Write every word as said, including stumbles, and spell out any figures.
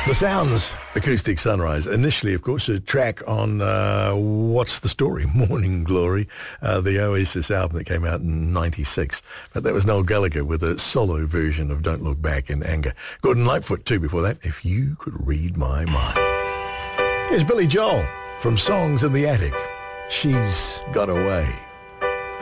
The Sounds, Acoustic Sunrise. Initially, of course, a track on uh, What's the Story? Morning Glory, uh, the Oasis album that came out in ninety-six. But that was Noel Gallagher with a solo version of Don't Look Back in Anger. Gordon Lightfoot, too, before that, If You Could Read My Mind. Here's Billy Joel from Songs in the Attic. She's Got Away.